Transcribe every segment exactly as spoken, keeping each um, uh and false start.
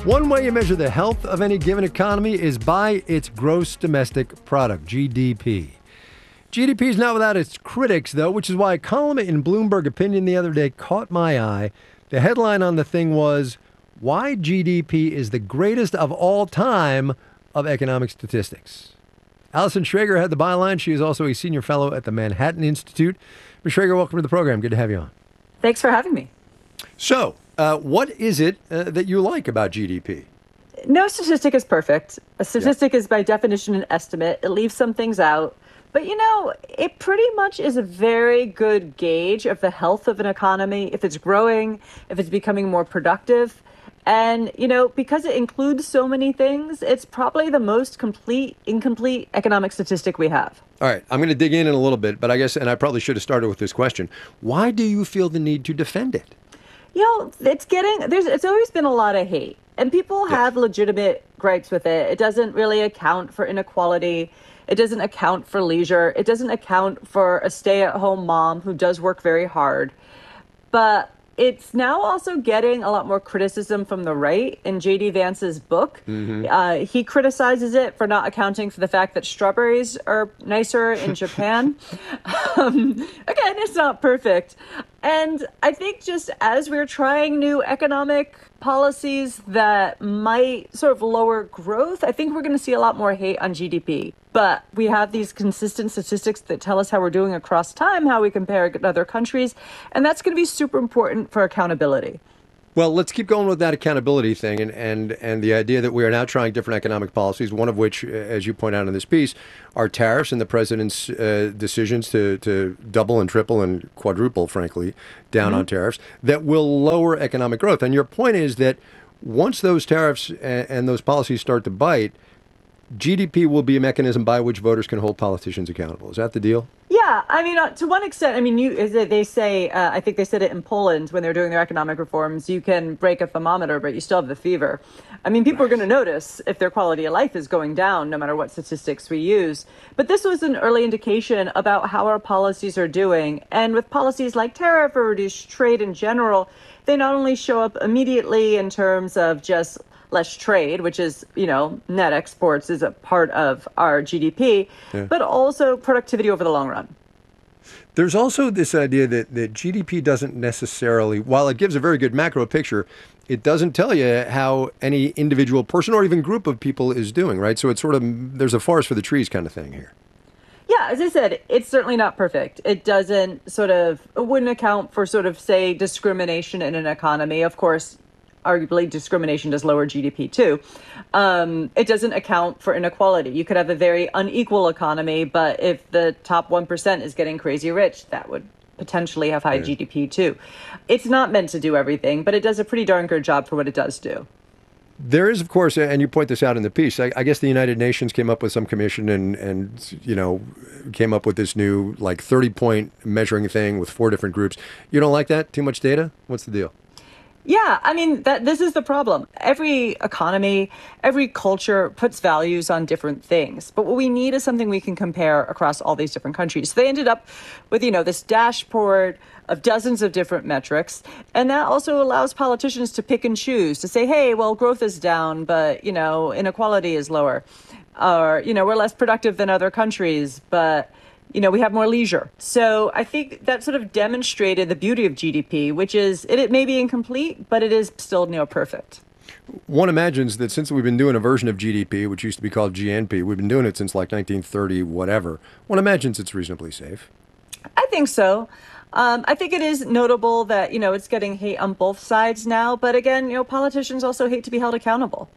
One way you measure the health of any given economy is by its gross domestic product, G D P. G D P is not without its critics, though, which is why a column in Bloomberg Opinion the other day caught my eye. The headline on the thing was, "Why G D P is the greatest of all time of economic statistics." Allison Schrager had the byline. She is also a senior fellow at the Manhattan Institute. Miz Schrager, welcome to the program. Good to have you on. Thanks for having me. So, uh, what is it uh, that you like about G D P? No statistic is perfect. A statistic yeah. is by definition an estimate. It leaves some things out. But, you know, it pretty much is a very good gauge of the health of an economy, if it's growing, if it's becoming more productive. And, you know, because it includes so many things, it's probably the most complete, incomplete economic statistic we have. All right. I'm going to dig in in a little bit, but I guess, and I probably should have started with this question. Why do you feel the need to defend it? You know, it's getting, there's, it's always been a lot of hate. And people Yes. have legitimate gripes with it. It doesn't really account for inequality. It doesn't account for leisure. It doesn't account for a stay-at-home mom who does work very hard. But it's now also getting a lot more criticism from the right. In J D Vance's book, mm-hmm. uh, he criticizes it for not accounting for the fact that strawberries are nicer in Japan. um, again, it's not perfect. And I think just as we're trying new economic policies that might sort of lower growth, I think we're going to see a lot more hate on G D P. But we have these consistent statistics that tell us how we're doing across time, how we compare to other countries, and that's going to be super important for accountability. Well, let's keep going with that accountability thing and, and, and the idea that we are now trying different economic policies, one of which, as you point out in this piece, are tariffs and the president's uh, decisions to, to double and triple and quadruple, frankly, down mm-hmm. on tariffs that will lower economic growth. And your point is that once those tariffs and, and those policies start to bite, G D P will be a mechanism by which voters can hold politicians accountable. Is that the deal? Yeah, I mean, uh, to one extent, I mean, you they say, uh, I think they said it in Poland when they're doing their economic reforms, you can break a thermometer, but you still have the fever. I mean, people right. are going to notice if their quality of life is going down, no matter what statistics we use. But this was an early indication about how our policies are doing. And with policies like tariff or reduced trade in general, they not only show up immediately in terms of just less trade, which is, you know, net exports is a part of our G D P, yeah. but also productivity over the long run. There's also this idea that, that G D P doesn't necessarily, while it gives a very good macro picture, it doesn't tell you how any individual person or even group of people is doing, right? So it's sort of, there's a forest for the trees kind of thing here. Yeah, as I said, it's certainly not perfect. It doesn't sort of, it wouldn't account for sort of, say, discrimination in an economy. Of course, arguably discrimination does lower G D P too. Um, it doesn't account for inequality. You could have a very unequal economy, but if the top one percent is getting crazy rich, that would potentially have high yeah. G D P too. It's not meant to do everything, but it does a pretty darn good job for what it does do. There is, of course, and you point this out in the piece, I, I guess the United Nations came up with some commission and, and, you know, came up with this new, like, thirty-point measuring thing with four different groups. You don't like that? Too much data? What's the deal? Yeah, I mean, that this is the problem. Every economy, every culture puts values on different things. But what we need is something we can compare across all these different countries. So they ended up with, you know, this dashboard of dozens of different metrics. And that also allows politicians to pick and choose, to say, hey, well, growth is down, but, you know, inequality is lower. Or, you know, we're less productive than other countries, but you know, we have more leisure. So I think that sort of demonstrated the beauty of G D P, which is it, it may be incomplete, but it is still near perfect. One imagines that since we've been doing a version of G D P, which used to be called G N P, we've been doing it since like nineteen thirty, whatever. One imagines it's reasonably safe. I think so. Um, I think it is notable that, you know, it's getting hate on both sides now. But again, you know, politicians also hate to be held accountable.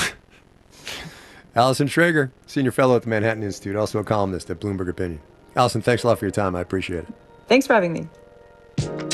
Allison Schrager, senior fellow at the Manhattan Institute, also a columnist at Bloomberg Opinion. Allison, thanks a lot for your time. I appreciate it. Thanks for having me.